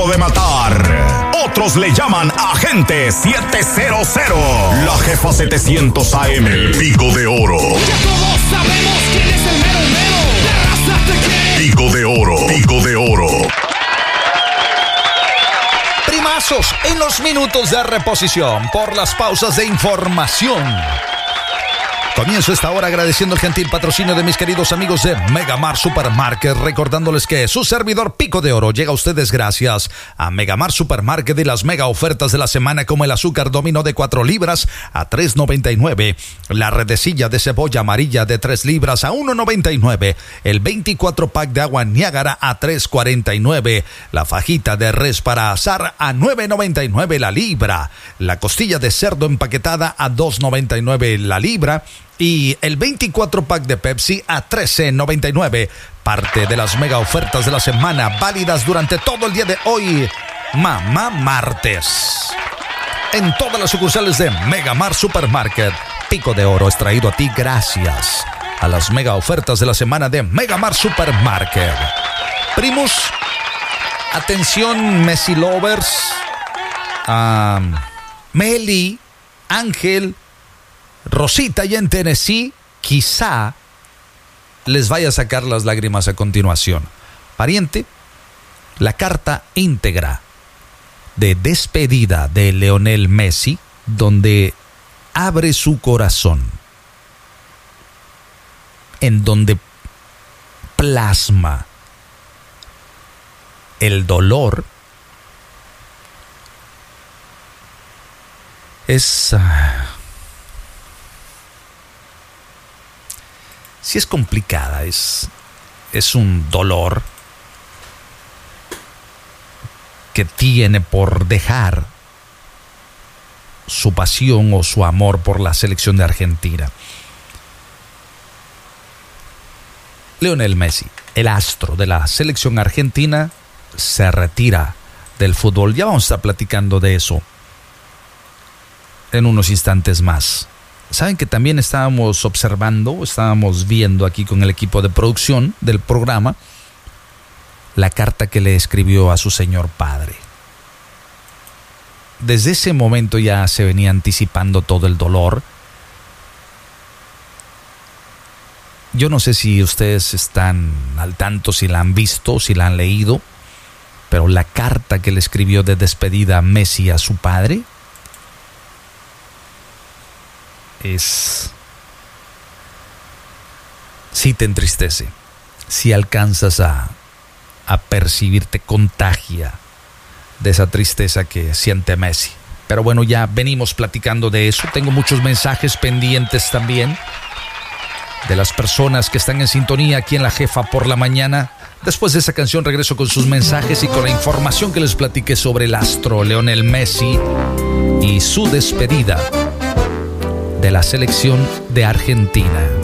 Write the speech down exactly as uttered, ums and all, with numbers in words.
de matar. Otros le llaman Agente setecientos. La Jefa setecientos A M. El Pico de Oro. Ya todos sabemos quién es el mero mero. La raza te quiere. Pico de Oro. Pico de Oro. Primazos en los minutos de reposición por las pausas de información. Comienzo esta hora agradeciendo el gentil patrocinio de mis queridos amigos de Megamar Supermarket, recordándoles que su servidor Pico de Oro llega a ustedes gracias a Megamar Supermarket y las mega ofertas de la semana, como el azúcar Domino de cuatro libras a tres noventa y nueve, la redecilla de cebolla amarilla de tres libras a uno noventa y nueve, el veinticuatro pack de agua Niágara a tres cuarenta y nueve, la fajita de res para asar a nueve noventa y nueve la libra, la costilla de cerdo empaquetada a dos noventa y nueve la libra, y el veinticuatro pack de Pepsi a trece noventa y nueve. Parte de las mega ofertas de la semana, válidas durante todo el día de hoy, Mamá Martes. En todas las sucursales de Megamar Supermarket, Pico de Oro es traído a ti gracias a las mega ofertas de la semana de Megamar Supermarket. Primos, atención Messi lovers, um, Meli, Ángel, Rosita y en Tennessee, quizá les vaya a sacar las lágrimas a continuación. Pariente, la carta íntegra de despedida de Lionel Messi, donde abre su corazón, en donde plasma el dolor, es... Uh, Sí es complicada, es, es un dolor que tiene por dejar su pasión o su amor por la selección de Argentina. Lionel Messi, el astro de la selección argentina, se retira del fútbol. Ya vamos a estar platicando de eso en unos instantes más. Saben que también estábamos observando, estábamos viendo aquí con el equipo de producción del programa la carta que le escribió a su señor padre. Desde ese momento ya se venía anticipando todo el dolor. Yo no sé si ustedes están al tanto, si la han visto, si la han leído, pero la carta que le escribió de despedida a Messi a su padre es... sí te entristece, si alcanzas a, a percibir, te contagia de esa tristeza que siente Messi. Pero bueno, ya venimos platicando de eso. Tengo muchos mensajes pendientes también de las personas que están en sintonía aquí en La Jefa por la mañana. Después de esa canción regreso con sus mensajes y con la información que les platiqué sobre el astro Lionel Messi y su despedida de la selección de Argentina.